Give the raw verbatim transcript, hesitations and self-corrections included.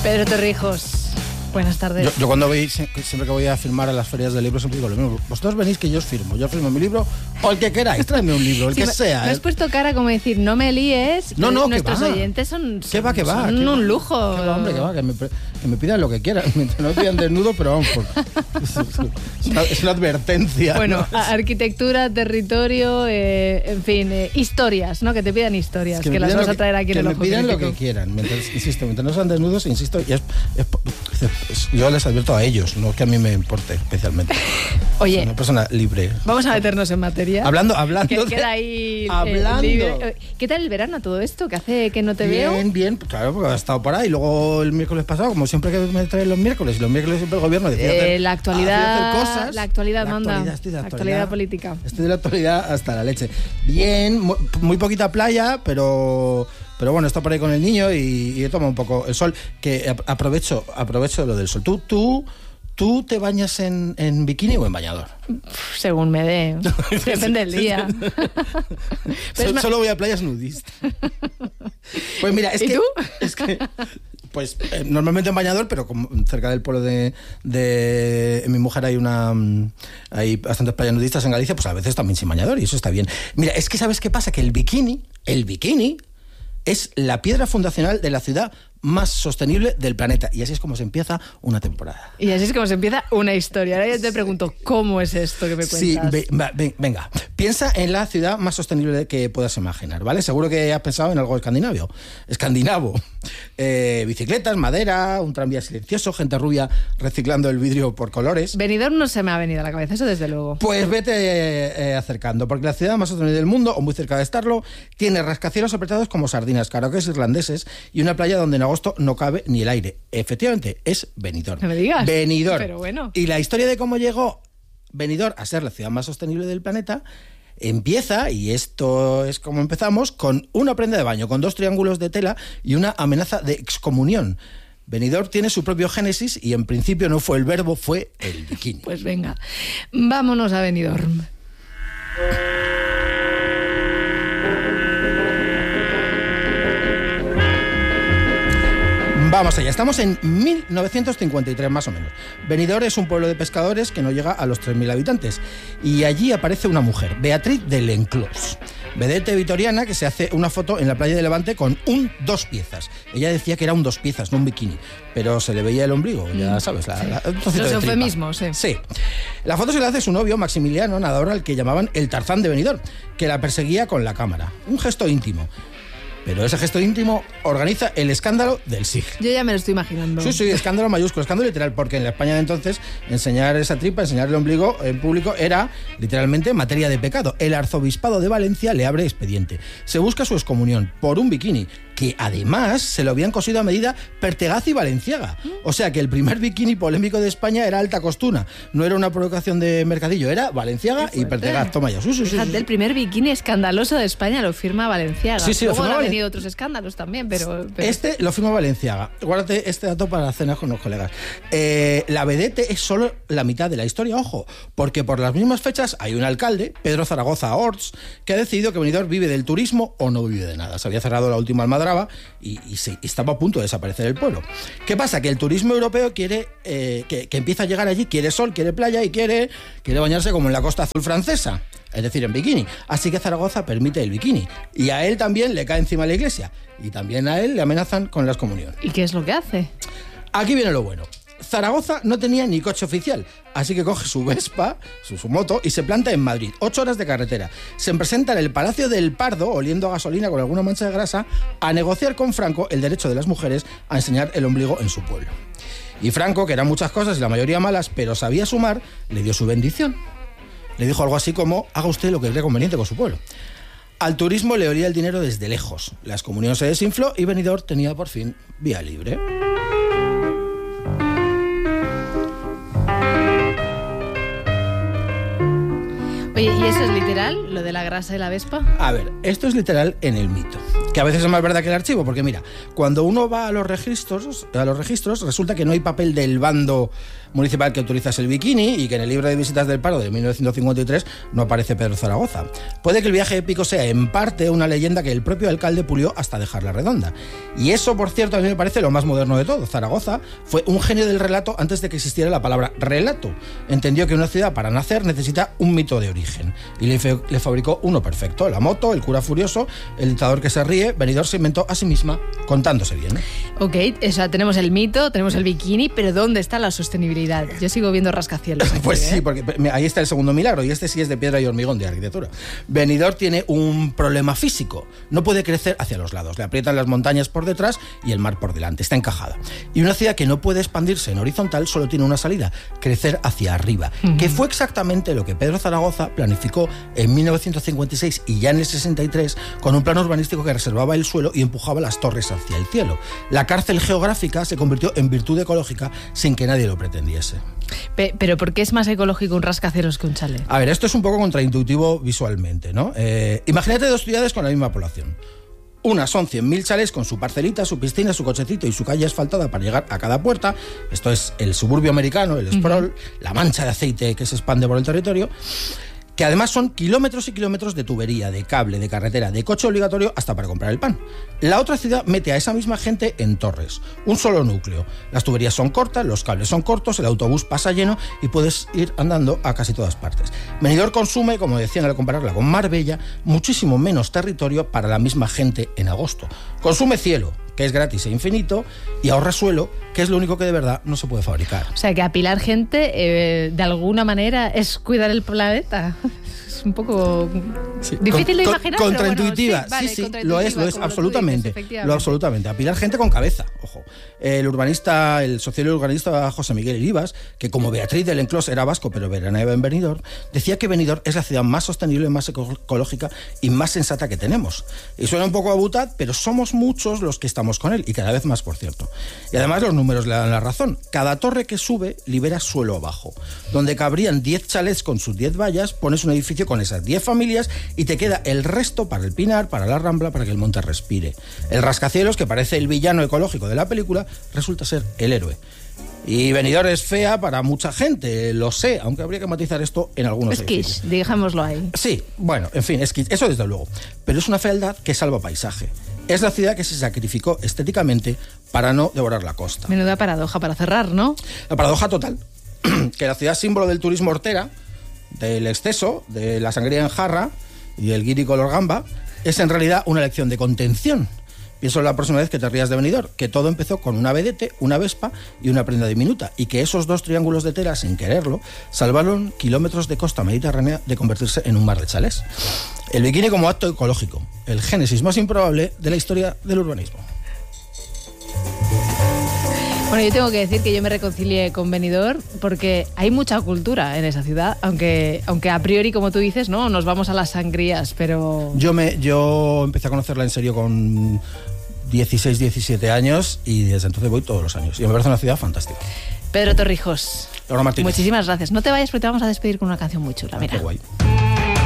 Pedro Torrijos, buenas tardes. Yo, yo cuando voy, siempre que voy a firmar a las ferias del libro, siempre digo lo mismo. Vosotros venís que yo os firmo. Yo firmo mi libro o el que queráis. Tráeme un libro, el sí, que me, sea. Me has puesto cara como decir, no me líes. No, no, nuestros que va. oyentes son, son, ¿Qué va, que va? son ¿Qué un va? lujo. Que va, hombre, que va. Que me, que me pidan lo que quieran. Mientras no me pidan desnudo, pero vamos, por, es, una, es una advertencia. Bueno, ¿no? arquitectura, territorio, eh, en fin, eh, historias, ¿no? Que te pidan historias, que, que las vas que, a traer aquí en el Ojo Crítico. Que me pidan lo que quieran. Mientras, insisto, mientras no sean desnudos, insisto, y es, es, es, yo les advierto a ellos, no que a mí me importe especialmente. Oye, soy una persona libre. Vamos a meternos en materia. Hablando, hablando. Que de, queda ahí. Hablando. Eh, ¿Qué tal el verano todo esto? ¿Que hace que no te bien, veo? Bien, bien, claro, porque he estado por ahí. Luego el miércoles pasado, como siempre que me traen los miércoles, y los miércoles siempre el gobierno decía eh, hacer, la actualidad, hacer cosas. La actualidad la manda. Actualidad, estoy de la actualidad, actualidad política. Estoy de la actualidad hasta la leche. Bien, muy, muy poquita playa, pero. Pero bueno, está por ahí con el niño y, y he tomado un poco el sol. Que aprovecho, aprovecho lo del sol. Tú, tú, tú te bañas en, en bikini o en bañador. Según me dé. Depende del día. Pero so, solo voy a playas nudistas. Pues mira, es ¿Y que. tú? Es que pues eh, normalmente en bañador, pero como cerca del pueblo de, de mi mujer hay una hay bastantes playas nudistas en Galicia, pues a veces también sin bañador y eso está bien. Mira, es que ¿sabes qué pasa? Que el bikini, el bikini es la piedra fundacional de la ciudad más sostenible del planeta. Y así es como se empieza una temporada. Y así es como se empieza una historia. Ahora yo te pregunto, ¿cómo es esto que me cuentas? Sí, ve, ve, venga. Piensa en la ciudad más sostenible que puedas imaginar, ¿vale? Seguro que has pensado en algo escandinavio. Escandinavo. Eh, bicicletas, madera, un tranvía silencioso, gente rubia reciclando el vidrio por colores. Benidorm no se me ha venido a la cabeza, eso desde luego. Pues vete eh, acercando, porque la ciudad más sostenible del mundo, o muy cerca de estarlo, tiene rascacielos apretados como sardinas, karaokes irlandeses y una playa donde en agosto no cabe ni el aire. Efectivamente, es Benidorm. No me digas. Benidorm. Pero bueno. Y la historia de cómo llegó Benidorm a ser la ciudad más sostenible del planeta empieza, y esto es como empezamos, con una prenda de baño, con dos triángulos de tela y una amenaza de excomunión. Benidorm tiene su propio génesis y en principio no fue el verbo, fue el bikini. Pues venga, vámonos a Benidorm. Vamos allá, estamos en mil novecientos cincuenta y tres más o menos. Benidorm es un pueblo de pescadores que no llega a los tres mil habitantes y allí aparece una mujer, Beatriz de Lenclós, vedette vitoriana que se hace una foto en la playa de Levante con un dos piezas. Ella decía que era un dos piezas, no un bikini, pero se le veía el ombligo, ya sabes, la, la, un trocito Los de tripa. eufemismos, sí. Sí. La foto se la hace su novio, Maximiliano, nadador al que llamaban el Tarzán de Benidorm, que la perseguía con la cámara. Un gesto íntimo. Pero ese gesto íntimo organiza el escándalo del siglo. Yo ya me lo estoy imaginando. Sí, sí, escándalo mayúsculo, escándalo literal, porque en la España de entonces enseñar esa tripa, enseñar el ombligo en público era literalmente materia de pecado. El arzobispado de Valencia le abre expediente. Se busca su excomunión por un bikini que además se lo habían cosido a medida Pertegaz y Valenciaga. O sea que el primer bikini polémico de España era alta costura. No era una provocación de mercadillo, era Valenciaga y Pertegaz. Toma ya. Sí, sí, sí, Fíjate, sí. el primer bikini escandaloso de España lo firma Valenciaga. Sí, sí, lo Luego firma han Valen- venido otros escándalos también, pero... pero... Este lo firma Valenciaga. Guárdate este dato para cenas con los colegas. Eh, la vedette es solo la mitad de la historia, ojo, porque por las mismas fechas hay un alcalde, Pedro Zaragoza Orts, que ha decidido que Benidorm vive del turismo o no vive de nada. Se había cerrado la última almadraba y, y, se, y estaba a punto de desaparecer el pueblo. ¿Qué pasa? Que el turismo europeo quiere eh, que, que empieza a llegar allí, quiere sol, quiere playa y quiere, quiere bañarse como en la Costa Azul francesa, es decir, en bikini. Así que Zaragoza permite el bikini. Y a él también le cae encima la iglesia. Y también a él le amenazan con la excomunión. ¿Y qué es lo que hace? Aquí viene lo bueno. Zaragoza no tenía ni coche oficial, así que coge su Vespa, su, su moto, y se planta en Madrid. Ocho horas de carretera. Se presenta en el Palacio del Pardo, oliendo a gasolina con alguna mancha de grasa, a negociar con Franco el derecho de las mujeres a enseñar el ombligo en su pueblo. Y Franco, que eran muchas cosas y la mayoría malas, pero sabía sumar, le dio su bendición. Le dijo algo así como, haga usted lo que cree conveniente con su pueblo. Al turismo le olía el dinero desde lejos. La excomunión se desinfló y Benidorm tenía por fin vía libre. Oye, ¿Y eso es literal, lo de la grasa de la Vespa? A ver, esto es literal en el mito, que a veces es más verdad que el archivo, porque mira, cuando uno va a los registros, a los registros resulta que no hay papel del bando municipal que autorizase el bikini y que en el libro de visitas del Paro de mil novecientos cincuenta y tres no aparece Pedro Zaragoza. Puede que el viaje épico sea en parte una leyenda que el propio alcalde pulió hasta dejarla redonda. Y eso, por cierto, a mí me parece lo más moderno de todo. Zaragoza fue un genio del relato antes de que existiera la palabra relato. Entendió que una ciudad para nacer necesita un mito de origen y le, fe- le fabricó uno perfecto. La moto, el cura furioso, el dictador que se ríe. Benidorm se inventó a sí misma contándose bien. Ok, o sea, tenemos el mito, tenemos el bikini, pero ¿dónde está la sostenibilidad? Yo sigo viendo rascacielos aquí, Pues ¿eh? sí, porque ahí está el segundo milagro, y este sí es de piedra y hormigón, de arquitectura. Benidorm tiene un problema físico. No puede crecer hacia los lados. Le aprietan las montañas por detrás y el mar por delante. Está encajada. Y una ciudad que no puede expandirse en horizontal solo tiene una salida: crecer hacia arriba. Uh-huh. Que fue exactamente lo que Pedro Zaragoza planificó en mil novecientos cincuenta y seis y ya en el sesenta y tres, con un plan urbanístico que reservaba el suelo y empujaba las torres hacia el cielo. La cárcel geográfica se convirtió en virtud ecológica sin que nadie lo pretendiese. Pe- pero ¿por qué es más ecológico un rascacielos que un chalet? A ver, esto es un poco contraintuitivo visualmente, ¿no? Eh, imagínate dos ciudades con la misma población. Una son cien mil chalés con su parcelita, su piscina, su cochecito y su calle asfaltada para llegar a cada puerta. Esto es el suburbio americano, el sprawl, uh-huh. La mancha de aceite que se expande por el territorio, que además son kilómetros y kilómetros de tubería, de cable, de carretera, de coche obligatorio hasta para comprar el pan. La otra ciudad mete a esa misma gente en torres, un solo núcleo. Las tuberías son cortas, los cables son cortos, el autobús pasa lleno y puedes ir andando a casi todas partes. Benidorm consume, como decían al compararla con Marbella, muchísimo menos territorio para la misma gente en agosto. Consume cielo, que es gratis e infinito, y ahorra suelo, que es lo único que de verdad no se puede fabricar. O sea, que apilar gente, eh, de alguna manera, es cuidar el planeta. Es un poco sí. difícil con, de imaginar. Contraintuitiva, pero bueno, sí, sí, vale, sí, lo es, lo es, absolutamente. Dices, lo absolutamente. Apilar gente con cabeza, ojo. El urbanista, el sociólogo urbanista José Miguel Iribas, que como Beatriz del Enclós era vasco, pero veraneaba en Benidorm, decía que Benidorm es la ciudad más sostenible, más ecológica y más sensata que tenemos. Y suena un poco a butad, pero somos muchos los que estamos con él, y cada vez más, por cierto. Y además los números le dan la razón. Cada torre que sube libera suelo abajo. Donde cabrían diez chalets con sus diez vallas, pones un edificio con esas diez familias y te queda el resto para el Pinar, para la Rambla, para que el monte respire. El rascacielos, que parece el villano ecológico de la película, resulta ser el héroe. Y Benidorm es fea para mucha gente, lo sé, aunque habría que matizar esto en algunos es edificios. Kitsch, dejémoslo ahí. Sí, bueno, en fin, es kitsch, eso desde luego. Pero es una fealdad que salva paisaje. Es la ciudad que se sacrificó estéticamente para no devorar la costa. Menuda paradoja para cerrar, ¿no? La paradoja total, que la ciudad símbolo del turismo hortera, del exceso, de la sangría en jarra y el guiri color gamba, es en realidad una lección de contención. Pienso la próxima vez que te rías de Benidorm, que todo empezó con una vedette, una Vespa y una prenda diminuta, y que esos dos triángulos de tela, sin quererlo, salvaron kilómetros de costa mediterránea de convertirse en un mar de chalés. El bikini como acto ecológico, el génesis más improbable de la historia del urbanismo. Bueno, yo tengo que decir que yo me reconcilié con Benidorm porque hay mucha cultura en esa ciudad, aunque, aunque a priori, como tú dices, no, nos vamos a las sangrías, pero... Yo, me, yo empecé a conocerla en serio con dieciséis, diecisiete años y desde entonces voy todos los años. Y me parece una ciudad fantástica. Pedro Torrijos, Laura Martínez, muchísimas gracias. No te vayas porque te vamos a despedir con una canción muy chula. Ah, mira. Qué guay.